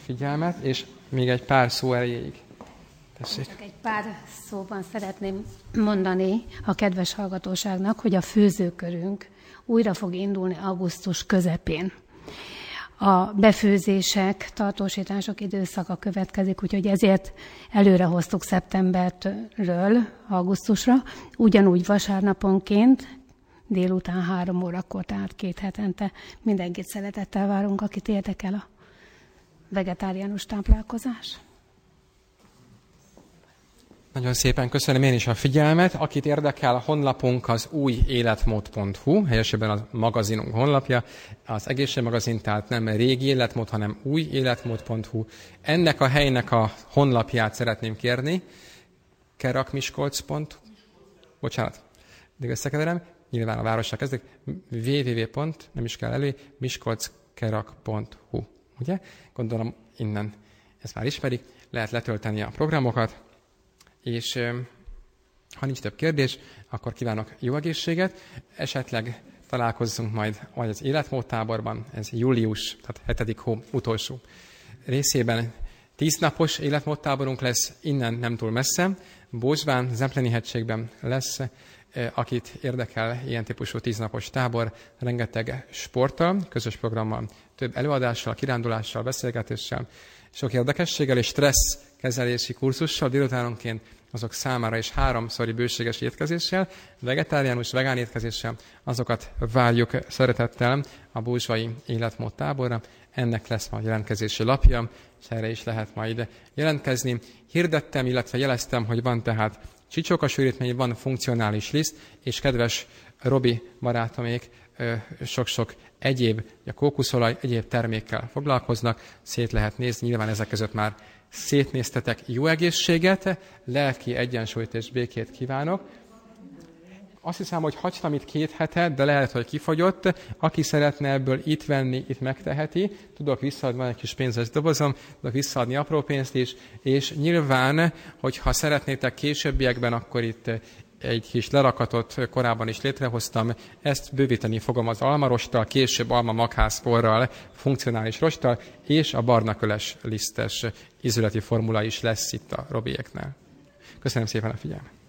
figyelmet, és még egy pár szó erejéig. Tessék. Csak egy pár szóban szeretném mondani a kedves hallgatóságnak, hogy a főzőkörünk újra fog indulni augusztus közepén. A befőzések, tartósítások időszaka következik, úgyhogy ezért előre hoztuk szeptemberről augusztusra, ugyanúgy vasárnaponként, délután 3 órakor, tehát 2 hetente mindenkit szeretettel várunk, akit érdekel a vegetáriánus táplálkozás. Nagyon szépen köszönöm én is a figyelmet. Akit érdekel, a honlapunk az újéletmód.hu, helyesebben a magazinunk honlapja, az egészségmagazin, tehát nem régi életmód, hanem újéletmód.hu. Ennek a helynek a honlapját szeretném kérni, kerakmiskolc.hu. Bocsánat, de összekeverem, nyilván a várossal kezdek, miskolckerak.hu. Ugye? Gondolom innen ezt már ismerik, lehet letölteni a programokat, és ha nincs több kérdés, akkor kívánok jó egészséget. Esetleg találkozzunk majd vagy az életmódtáborban, ez július, tehát 7. hó utolsó részében. 10 napos életmódtáborunk lesz, innen nem túl messze. Bósbán, Zempleni-hegységben lesz, akit érdekel ilyen típusú 10 napos tábor, rengeteg sporttal, közös programmal, több előadással, kirándulással, beszélgetéssel, sok érdekességgel és stressz kezelési kurzussal délutánonként azok számára is 3-szori bőséges étkezéssel, vegetáriánus, vegán étkezéssel, azokat várjuk szeretettel a búzsvai életmód táborra. Ennek lesz majd jelentkezési lapja, és erre is lehet majd jelentkezni. Hirdettem, illetve jeleztem, hogy van tehát csicsókasűrítmény, van funkcionális liszt, és kedves Robi barátomék sok-sok egyéb, a kókuszolaj, egyéb termékkel foglalkoznak, szét lehet nézni, nyilván ezek között már szétnéztetek. Jó egészséget, lelki egyensúlyt és békét kívánok. Azt hiszem, hogy hagytam itt 2 hetet, de lehet, hogy kifogyott. Aki szeretne ebből itt venni, itt megteheti. Tudok visszaadni, van egy kis pénzes dobozom, tudok visszaadni apró pénzt is, és nyilván, hogyha szeretnétek későbbiekben, akkor itt egy kis lerakatot korábban is létrehoztam, ezt bővíteni fogom az almarosttal, később alma-maghászporral, funkcionális rosttal, és a barnaköles lisztes ízületi formula is lesz itt a Robiéknál. Köszönöm szépen a figyelmet!